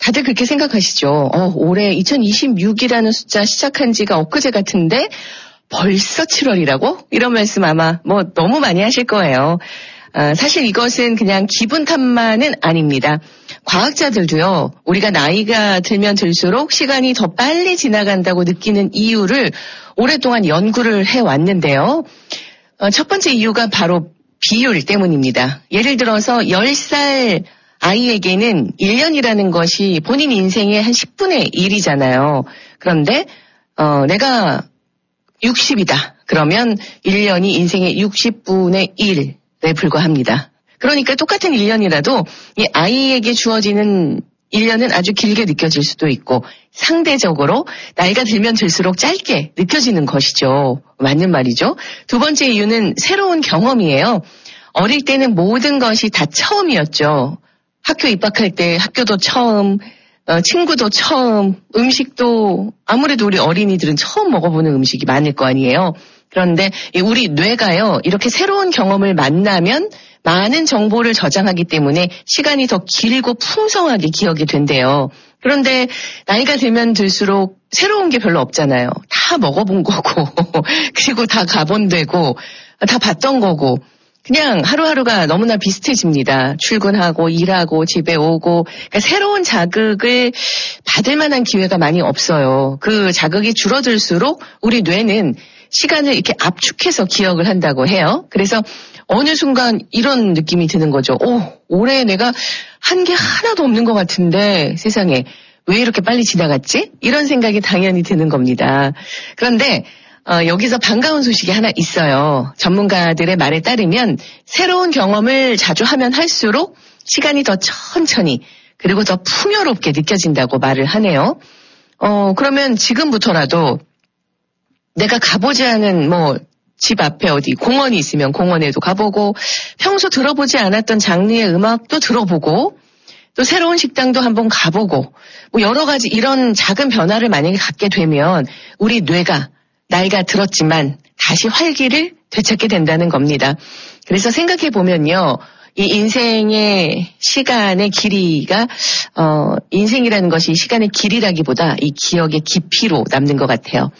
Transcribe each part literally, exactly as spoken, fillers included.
다들 그렇게 생각하시죠. 어, 올해 이천이십육이라는 숫자 시작한 지가 엊그제 같은데 벌써 칠월이라고? 이런 말씀 아마 뭐 너무 많이 하실 거예요. 아, 사실 이것은 그냥 기분 탓만은 아닙니다. 과학자들도요, 우리가 나이가 들면 들수록 시간이 더 빨리 지나간다고 느끼는 이유를 오랫동안 연구를 해왔는데요. 어, 첫 번째 이유가 바로 비율 때문입니다. 예를 들어서 열 살 아이에게는 일 년이라는 것이 본인 인생의 한 십분의 일이잖아요. 그런데 어, 내가 육십이다. 그러면 일 년이 인생의 육십분의 일에 불과합니다. 그러니까 똑같은 일 년이라도 이 아이에게 주어지는 일 년은 아주 길게 느껴질 수도 있고 상대적으로 나이가 들면 들수록 짧게 느껴지는 것이죠. 맞는 말이죠. 두 번째 이유는 새로운 경험이에요. 어릴 때는 모든 것이 다 처음이었죠. 학교 입학할 때 학교도 처음, 어, 친구도 처음, 음식도 아무래도 우리 어린이들은 처음 먹어보는 음식이 많을 거 아니에요. 그런데 우리 뇌가요, 이렇게 새로운 경험을 만나면 많은 정보를 저장하기 때문에 시간이 더 길고 풍성하게 기억이 된대요. 그런데 나이가 들면 들수록 새로운 게 별로 없잖아요. 다 먹어본 거고 그리고 다 가본 데고 다 봤던 거고 그냥 하루하루가 너무나 비슷해집니다. 출근하고 일하고 집에 오고 그러니까 새로운 자극을 받을 만한 기회가 많이 없어요. 그 자극이 줄어들수록 우리 뇌는 시간을 이렇게 압축해서 기억을 한다고 해요. 그래서 어느 순간 이런 느낌이 드는 거죠. 오, 올해 내가 한 게 하나도 없는 것 같은데 세상에 왜 이렇게 빨리 지나갔지? 이런 생각이 당연히 드는 겁니다. 그런데 어, 여기서 반가운 소식이 하나 있어요. 전문가들의 말에 따르면 새로운 경험을 자주 하면 할수록 시간이 더 천천히 그리고 더 풍요롭게 느껴진다고 말을 하네요. 어, 그러면 지금부터라도 내가 가보지 않은 뭐 집 앞에 어디 공원이 있으면 공원에도 가보고 평소 들어보지 않았던 장르의 음악도 들어보고 또 새로운 식당도 한번 가보고 뭐 여러 가지 이런 작은 변화를 만약에 갖게 되면 우리 뇌가 나이가 들었지만 다시 활기를 되찾게 된다는 겁니다. 그래서 생각해 보면요. 이 인생의 시간의 길이가 어 인생이라는 것이 시간의 길이라기보다 이 기억의 깊이로 남는 것 같아요.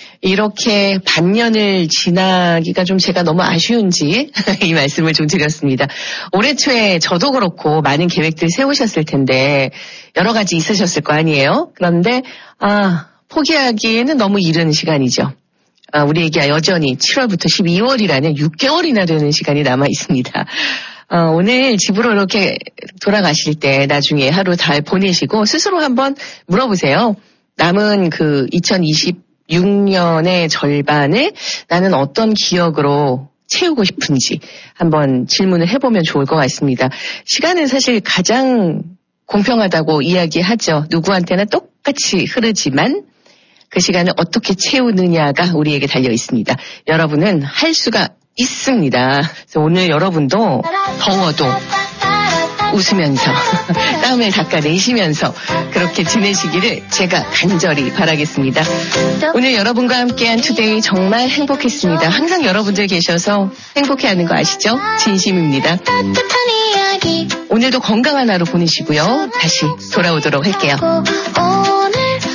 이렇게 반년을 지나기가 좀 제가 너무 아쉬운지 이 말씀을 좀 드렸습니다. 올해 초에 저도 그렇고 많은 계획들 세우셨을 텐데 여러 가지 있으셨을 거 아니에요? 그런데 아 포기하기에는 너무 이른 시간이죠. 아, 우리에게 여전히 칠월부터 십이월이라는 육 개월이나 되는 시간이 남아 있습니다. 어, 오늘 집으로 이렇게 돌아가실 때 나중에 하루 잘 보내시고 스스로 한번 물어보세요. 남은 그 이천이십육 년의 절반을 나는 어떤 기억으로 채우고 싶은지 한번 질문을 해보면 좋을 것 같습니다. 시간은 사실 가장 공평하다고 이야기하죠. 누구한테나 똑같이 흐르지만 그 시간을 어떻게 채우느냐가 우리에게 달려 있습니다. 여러분은 할 수가 있습니다. 그래서 오늘 여러분도 더워도 웃으면서 땀을 닦아내시면서 그렇게 지내시기를 제가 간절히 바라겠습니다. 오늘 여러분과 함께한 투데이 정말 행복했습니다. 항상 여러분들 계셔서 행복해하는 거 아시죠? 진심입니다. 오늘도 건강한 하루 보내시고요. 다시 돌아오도록 할게요.